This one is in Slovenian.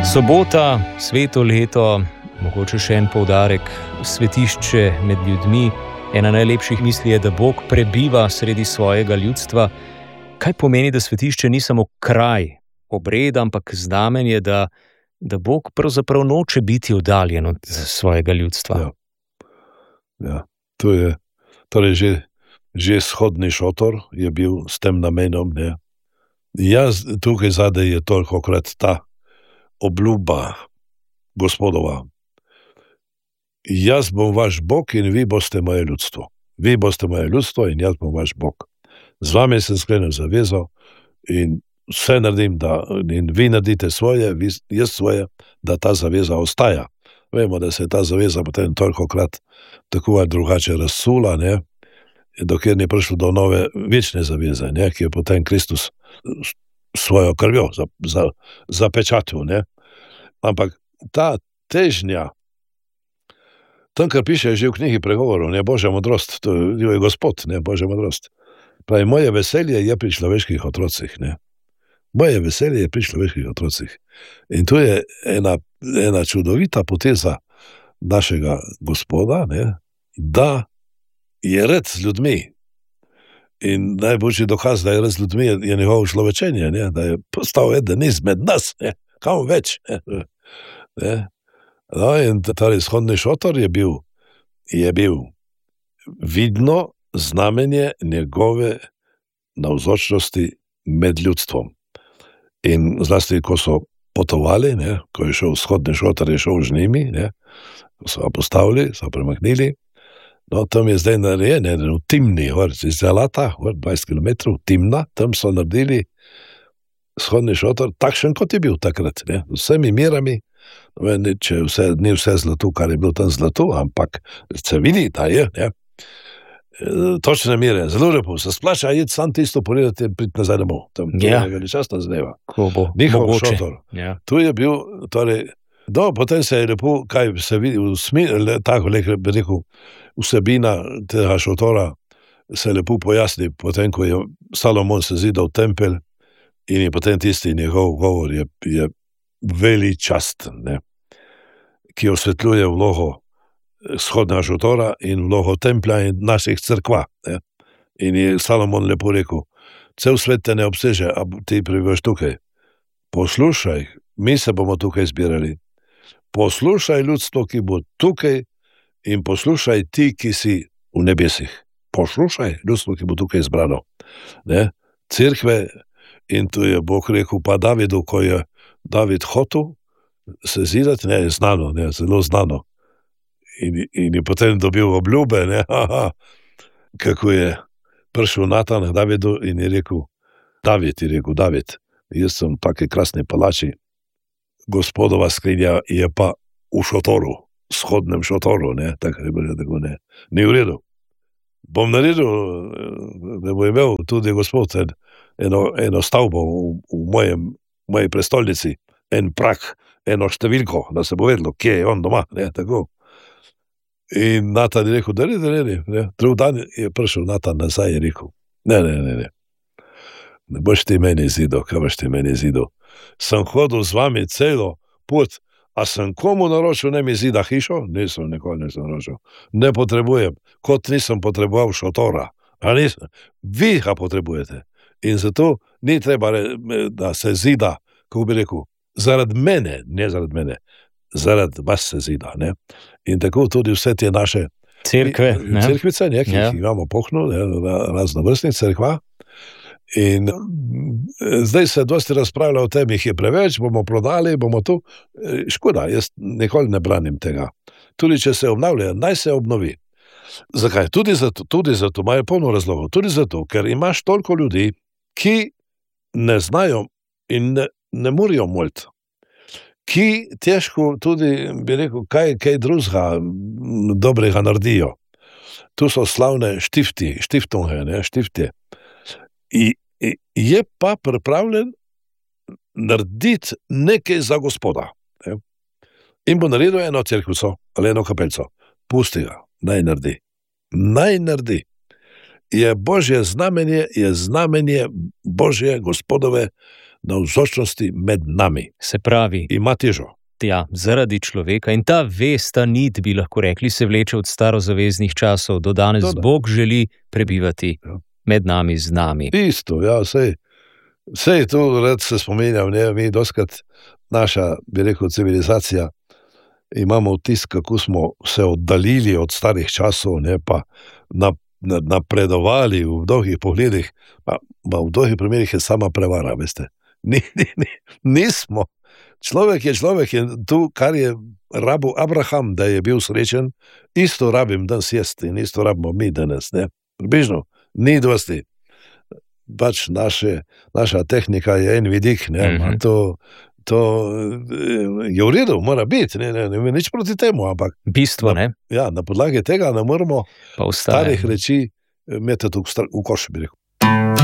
Sobota, sveto leto, mogoče še en poudarek, svetišče med ljudmi. Ena najlepših misli je, da Bog prebiva sredi svojega ljudstva. Kaj pomeni, da svetišče ni samo kraj, obred, ampak znamenje, da Bog pravzaprav noče biti oddaljen od svojega ljudstva? Ja. To je torej že shodni šotor je bil s tem namenom, ne. Tukaj zadaj je tolikokrat ta obljuba Gospodova. Jaz bom vaš Bog in vi boste moje ljudstvo. Vi boste moje ljudstvo in jaz bom vaš Bog. Z vami sem sklenil zavezo in vse naredim, in vi naredite svoje, jaz svoje, da ta zaveza ostaja. Vemo, da se je ta zaveza potem tolikokrat tako ali drugače razsula, ne, dokler ni prišlo do nove večne zaveze, ne, ki je potem Kristus svojo krvjo zapečatil, ne. Ampak ta težnja, tam, kar piše že v knjigi Pregovorov, ne, Božja modrost, to je Gospod, ne, Božja modrost. Pravi, moje veselje je pri človeških otrocih, ne. Moje veselje je pri človeških otrocih. In tu je ena čudovita poteza našega Gospoda, ne, da je red z ljudmi. In najboljši dokaz, da je red z ljudmi, je njegovo človečenje, ne, da je postal eden izmed nas, ne, kam več, ne. No, in ta izhodni šotor je bil vidno znamenje njegove navzočnosti med ljudstvom. In zlasti, ko so potovali, ne, ko je šel vzhodni šotor, je šel z njimi, ne, ko so ga postavili, so premaknili, no, tam je zdaj narejen, v Timni, iz Zalata, 20 km, Timna, tam so naredili vzhodni šotor, takšen, kot je bil takrat, ne, z vsemi mirami, ni vse zlato, kar je bilo tam zlato, ampak se vidi, da je, ne, točne mire, zelo lepo, se splača iti sam tisto pogledati in priti nazaj domov. Tam je veličastna zadeva. Njihov šotor. Ja. Tu je bil, torej, potem se je lepo, kaj se vidi, tako bi rekel, vsebina tega šotora se lepo pojasni, potem, ko je Salomon sezidal tempelj in je potem tisti njegov govor je veličasten, ne, ki osvetljuje vlogo vzhodnega šotora in vlogo templja in naših cerkva, ne. In je Salomon lepo rekel, cel svet te ne obseže, a ti prebivaš tukaj. Poslušaj, mi se bomo tukaj zbirali. Poslušaj ljudstvo, ki bo tukaj, in poslušaj ti, ki si v nebesih. Poslušaj ljudstvo, ki bo tukaj zbrano. Ne. Cerkve, in tu je Bog rekel pa Davidu, ko je David hotel sezidati, ne, je znano, ne, zelo znano. In je potem dobil obljube, ne, kako je prišel Natan Davidu in je rekel, David, jaz sem v taki krasni palači, Gospodova skrinja je pa v šotoru, vzhodnem šotoru, ne, tako ne, ni v redu. Bom naredil, da bo imel tudi Gospod eno stavbo v moji prestolnici, en prak, eno številko, da se bo vedelo, kje je on doma, ne, tako. In Natan je rekel, da ne. Drug dan je prišel Natan nazaj in rekel, ne boš ti meni zidal, kaj boš ti meni zidal. Sem hodil z vami celo pot, a sem komu naročil, ne mi zida hišo? Nisem naročil. Ne potrebujem, kot nisem potreboval šotora. Vi ga potrebujete. In zato ni treba, da se zida, kako bi rekel, zaradi mene, ne zaradi mene. Zaradi vas se zida, ne. In tako tudi vse te naše cerkvice, ne, ki jih imamo pohno, raznovrstnih cerkva. In zdaj se dosti razpravlja o tem, jih je preveč, bomo prodali, bomo tu. Škoda, jaz nikoli ne branim tega. Tudi če se obnavlja, naj se obnovi. Zakaj? Tudi zato, imajo polno razlogov, tudi zato, ker imaš toliko ljudi, ki ne znajo in ne morajo moliti. Ki težko tudi, bi rekel, kaj drugega dobrega naredijo. Tu so slavne štiftunge, ne, štiftje. Je pa pripravljen narediti nekaj za Gospoda. Ne. In bo naredil eno cerkvico ali eno kapelco. Pusti ga, naj naredi. Je Božje znamenje, je znamenje Božje Gospodove navzočnosti med nami. Se pravi, Ima težo. ja, zaradi človeka in ta vest, ta nit, bi lahko rekli, se vleče od starozaveznih časov do danes. Da. Bog želi prebivati med nami, z nami. Isto, ja, sej to rad se spominjam, ne, mi doskrat naša, bi rekel, civilizacija, imamo vtis, kako smo se oddaljili od starih časov, ne, pa napredovali v mnogih pogledih, pa v mnogih primerih je sama prevara, veste. Nismo. Človek je človek in tu, kar je rabil Abraham, da je bil srečen, isto rabim danes jaz in isto rabimo mi danes, ne. Približno, ni dosti. Pač naša tehnika je en vidik, ne, to je v redu, mora biti, ne, nič proti temu, ampak Bistvo, ne? ja, na podlagi tega ne moramo Pa ostaja. starih reči metati v koš, bi rekel.